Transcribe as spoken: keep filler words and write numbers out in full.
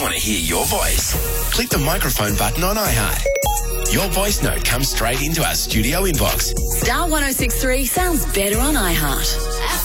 want to hear your voice. Click the microphone button on iHeart. Your voice note comes straight into our studio inbox. Star one oh six three sounds better on iHeart.